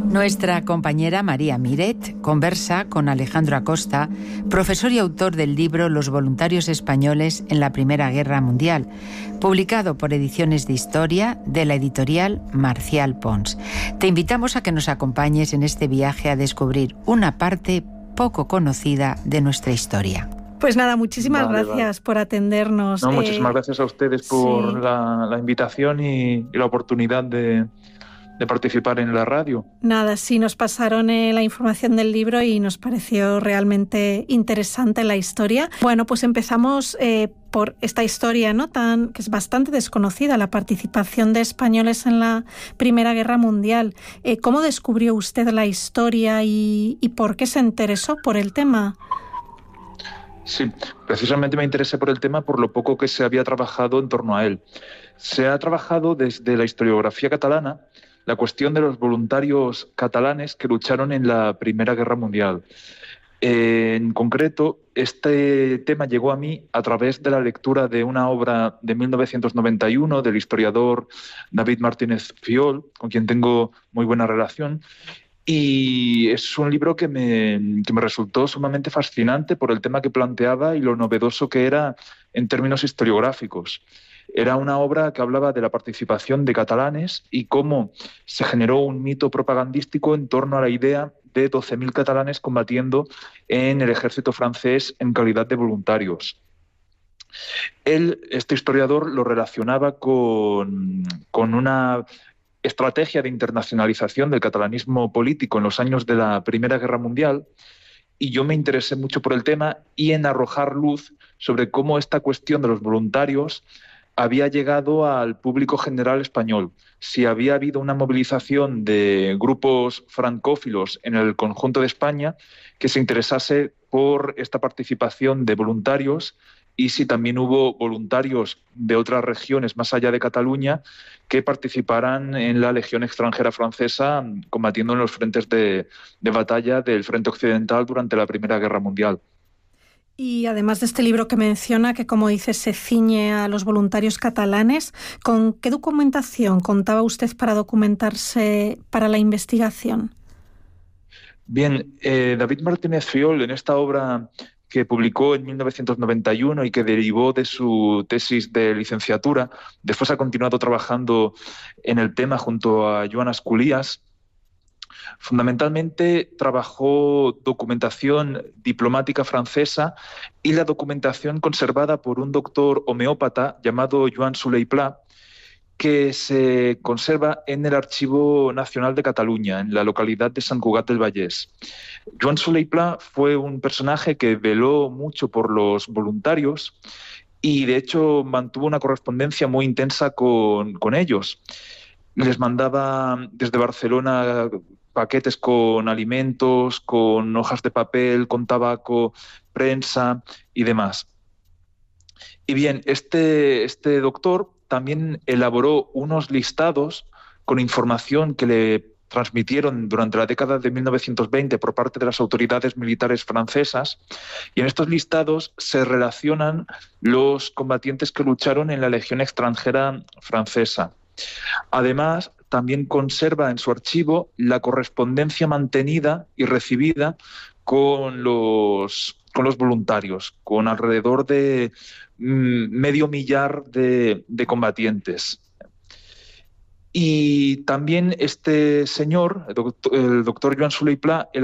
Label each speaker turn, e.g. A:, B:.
A: Nuestra compañera María Miret conversa con Alejandro Acosta, profesor y autor del libro Los voluntarios españoles en la Primera Guerra Mundial, publicado por Ediciones de Historia de la editorial Marcial Pons. Te invitamos a que nos acompañes en este viaje a descubrir una parte poco conocida de nuestra historia.
B: Pues nada, muchísimas gracias por atendernos.
C: No, muchísimas gracias a ustedes por la invitación y la oportunidad de participar en la radio.
B: Nada, sí, nos pasaron la información del libro y nos pareció realmente interesante la historia. Bueno, pues empezamos por esta historia, ¿no? Que es bastante desconocida, la participación de españoles en la Primera Guerra Mundial. ¿Cómo descubrió usted la historia y por qué se interesó por el tema?
C: Sí, precisamente me interesé por el tema por lo poco que se había trabajado en torno a él. Se ha trabajado desde la historiografía catalana la cuestión de los voluntarios catalanes que lucharon en la Primera Guerra Mundial. En concreto, este tema llegó a mí a través de la lectura de una obra de 1991 del historiador David Martínez Fiol, con quien tengo muy buena relación. Y es un libro que me resultó sumamente fascinante por el tema que planteaba y lo novedoso que era en términos historiográficos. Era una obra que hablaba de la participación de catalanes y cómo se generó un mito propagandístico en torno a la idea de 12.000 catalanes combatiendo en el ejército francés en calidad de voluntarios. Este historiador, lo relacionaba con una estrategia de internacionalización del catalanismo político en los años de la Primera Guerra Mundial, y yo me interesé mucho por el tema y en arrojar luz sobre cómo esta cuestión de los voluntarios había llegado al público general español, si había habido una movilización de grupos francófilos en el conjunto de España que se interesase por esta participación de voluntarios y si también hubo voluntarios de otras regiones más allá de Cataluña que participaran en la Legión extranjera francesa combatiendo en los frentes de batalla del Frente Occidental durante la Primera Guerra Mundial.
B: Y además de este libro que menciona, que como dice se ciñe a los voluntarios catalanes, ¿con qué documentación contaba usted para documentarse para la investigación?
C: Bien, David Martínez Fiol, en esta obra que publicó en 1991 y que derivó de su tesis de licenciatura, después ha continuado trabajando en el tema junto a Joan Asculias. Fundamentalmente trabajó documentación diplomática francesa y la documentación conservada por un doctor homeópata llamado Joan Solé i Pla, que se conserva en el Archivo Nacional de Cataluña, en la localidad de Sant Cugat del Vallès. Joan Solé i Pla fue un personaje que veló mucho por los voluntarios y, de hecho, mantuvo una correspondencia muy intensa con ellos. Les mandaba desde Barcelona paquetes con alimentos, con hojas de papel, con tabaco, prensa y demás. Y bien, este doctor también elaboró unos listados con información que le transmitieron durante la década de 1920 por parte de las autoridades militares francesas, y en estos listados se relacionan los combatientes que lucharon en la Legión extranjera francesa. Además, también conserva en su archivo la correspondencia mantenida y recibida con los voluntarios, con alrededor de medio millar de combatientes. Y también este señor, el doctor Joan Solé i Pla,